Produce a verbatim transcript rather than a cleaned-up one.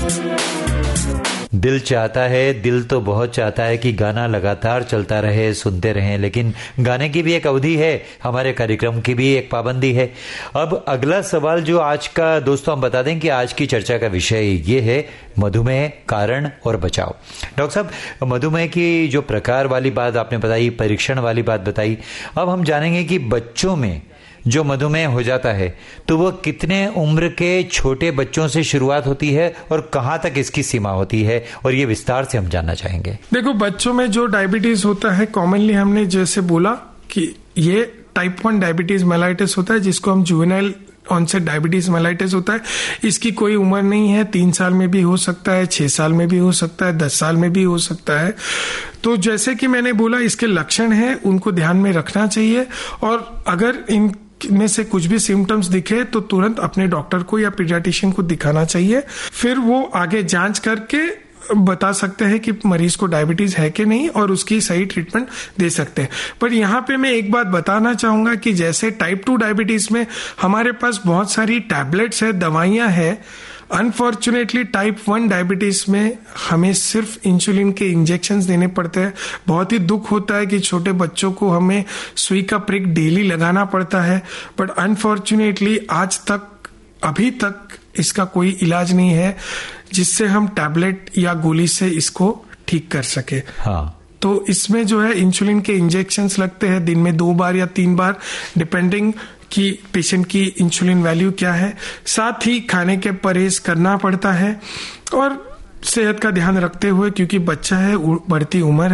दिल चाहता है, दिल तो बहुत चाहता है कि गाना लगातार चलता रहे, सुनते रहें, लेकिन गाने की भी एक अवधि है, हमारे कार्यक्रम की भी एक पाबंदी है। अब अगला सवाल जो आज का, दोस्तों हम बता दें कि आज की चर्चा का विषय ये है मधुमेह, कारण और बचाव। डॉक्टर साहब, मधुमेह की जो प्रकार वाली बात आपने बताई, परीक्षण वाली बात बताई, अब हम जानेंगे कि बच्चों में जो मधुमेह हो जाता है तो वो कितने उम्र के छोटे बच्चों से शुरुआत होती है और कहाँ तक इसकी सीमा होती है, और ये विस्तार से हम जानना चाहेंगे। देखो, बच्चों में जो डायबिटीज होता है, कॉमनली हमने जैसे बोला कि ये टाइप वन डायबिटीज मेलाइटिस होता है, जिसको हम जुवेनाइल ऑनसेट डायबिटीज मेलाइटिस होता है। इसकी कोई उम्र नहीं है, तीन साल में भी हो सकता है, छह साल में भी हो सकता है, दस साल में भी हो सकता है। तो जैसे कि मैंने बोला, इसके लक्षण हैं, उनको ध्यान में रखना चाहिए, और अगर इन में से कुछ भी सिम्टम्स दिखे तो तुरंत अपने डॉक्टर को या पीडियाट्रिशियन को दिखाना चाहिए। फिर वो आगे जांच करके बता सकते हैं कि मरीज को डायबिटीज है कि नहीं, और उसकी सही ट्रीटमेंट दे सकते हैं। पर यहाँ पे मैं एक बात बताना चाहूंगा कि जैसे टाइप टू डायबिटीज में हमारे पास बहुत सारी टैबलेट्स है, दवाइयां हैं। अनफॉर्चुनेटली टाइप वन डायबिटीज में हमें सिर्फ इंसुलिन के इंजेक्शंस देने पड़ते हैं। बहुत ही दुख होता है कि छोटे बच्चों को हमें सुई का प्रिक डेली लगाना पड़ता है, बट अनफॉर्चुनेटली आज तक, अभी तक इसका कोई इलाज नहीं है जिससे हम टैबलेट या गोली से इसको ठीक कर सके। हाँ। तो इसमें जो है इंसुलिन के इंजेक्शंस लगते हैं दिन में दो बार या तीन बार, डिपेंडिंग कि पेशेंट की इंसुलिन वैल्यू क्या है। साथ ही खाने के परहेज करना पड़ता है और सेहत का ध्यान रखते हुए, क्योंकि बच्चा है, बढ़ती उम्र